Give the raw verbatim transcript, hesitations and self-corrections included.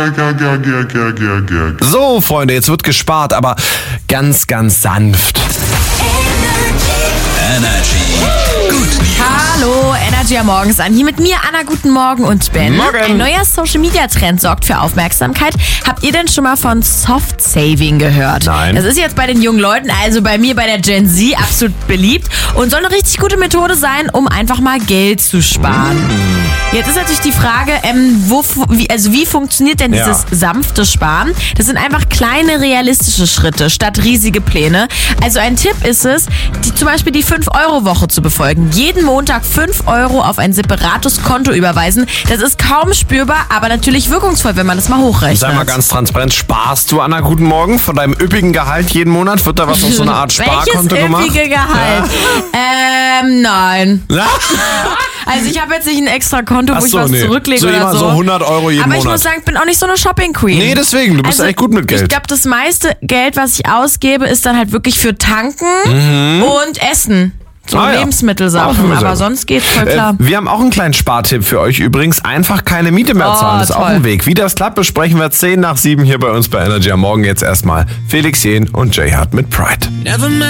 So, Freunde, jetzt wird gespart, aber ganz, ganz sanft. Energy. Gut News. Hallo, Energy am Morgens an. Hier mit mir, Anna, guten Morgen und Ben. Morgen. Ein neuer Social-Media-Trend sorgt für Aufmerksamkeit. Habt ihr denn schon mal von Soft-Saving gehört? Nein. Das ist jetzt bei den jungen Leuten, also bei mir, bei der Gen Z, absolut beliebt und soll eine richtig gute Methode sein, um einfach mal Geld zu sparen. Mm. Jetzt ist natürlich die Frage, ähm, wo, wie, also wie funktioniert denn dieses Ja. sanfte Sparen? Das sind einfach kleine, realistische Schritte statt riesige Pläne. Also ein Tipp ist es, die, zum Beispiel die fünf Euro Woche zu befolgen. Jeden Montag fünf Euro auf ein separates Konto überweisen. Das ist kaum spürbar, aber natürlich wirkungsvoll, wenn man das mal hochrechnet. Sag mal ganz transparent, sparst du, Anna, guten Morgen? Von deinem üppigen Gehalt jeden Monat? Wird da was auf so eine Art Sparkonto Welches gemacht? üppige Gehalt? Ja. Ähm, nein. Ja? Also ich habe jetzt nicht ein extra Konto, Ach wo ich so, was nee. zurücklege So oder immer so. so hundert Euro jeden Aber ich Monat. muss sagen, ich bin auch nicht so eine Shopping-Queen. Nee, deswegen, du bist Also, echt gut mit Geld. Ich glaube, das meiste Geld, was ich ausgebe, ist dann halt wirklich für Tanken und Essen. So Ah, ja. Lebensmittelsachen, Auch sehr aber gut. sonst geht's voll klar. Äh, wir haben auch einen kleinen Spartipp für euch übrigens. Einfach keine Miete mehr Oh, zahlen. Das ist auch toll. ein Weg. Wie das klappt, besprechen wir zehn nach sieben hier bei uns bei Energy am Morgen. Jetzt erstmal Felix Jähn und Jay Hart mit Pride. Never mind.